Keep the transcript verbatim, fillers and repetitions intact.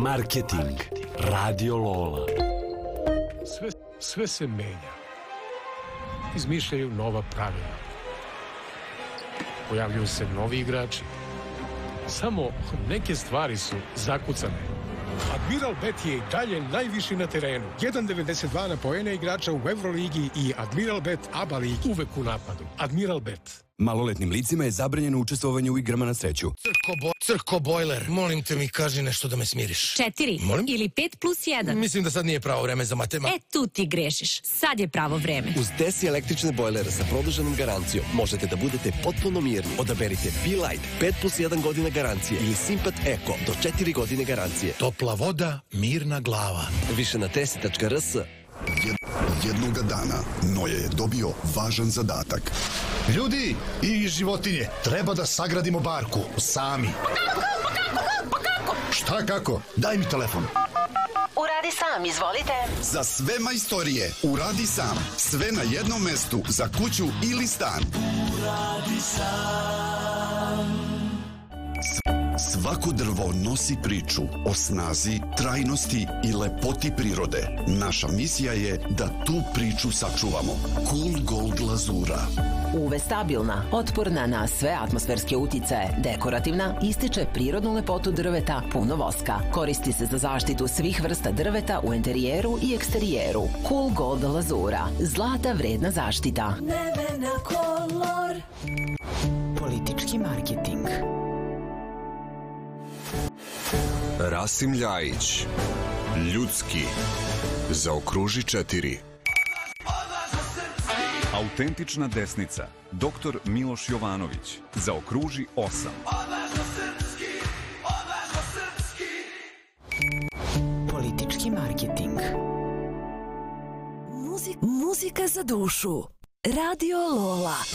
Marketing. Radio Lola. Sve, sve se menja. Izmišljaju nova pravila. Pojavljuju se novi igrači. Samo neke stvari su zakucane. Admiral Bet je i dalje najviši na terenu. jedan zarez devedeset dva na poene igrača u Evroligi i Admiral Bet A B A ligi. Uvek u napadu. Admiral Bet. Maloletnim licima je zabranjeno učestvovanje u igrama na sreću. Crko, bo, crko bojler, molim te mi kaži nešto da me smiriš. Četiri Molim? ili pet plus jedan. Mislim da sad nije pravo vreme za matema. E, tu ti grešiš. Sad je pravo vreme. Uz Desi električne bojlere sa produženom garancijom možete da budete potpuno mirni. Odaberite Be-Light, pet plus jedan godina garancije ili Simpat Eko do četiri godine garancije. Topla voda, mirna glava. Više na desi tačka r s. Jednoga dana Noje je dobio važan zadatak. Ljudi i životinje, treba da sagradimo barku sami. Pa kako, pa kako, pa kako? Šta kako? Daj mi telefon. Uradi sam, izvolite. Za sve majstorije, uradi sam. Sve na jednom mestu, za kuću ili stan. Uradi sam. Svako drvo nosi priču o snazi, trajnosti i lepoti prirode. Naša misija je da tu priču sačuvamo. Cool Gold Lazura. U ve stabilna, otporna na sve atmosferske uticaje, dekorativna, ističe prirodnu lepotu drveta, puno voska. Koristi se za zaštitu svih vrsta drveta u interijeru i eksterijeru. Cool Gold Lazura. Zlata vredna zaštita. Nevena kolor. Politički marketing. Rasim Ljajić. Ljudski. Zaokruži četiri. Autentična desnica. Doktor Miloš Jovanović. Zaokruži osam. Politički marketing. Muzik, muzika za dušu. Radio Lola.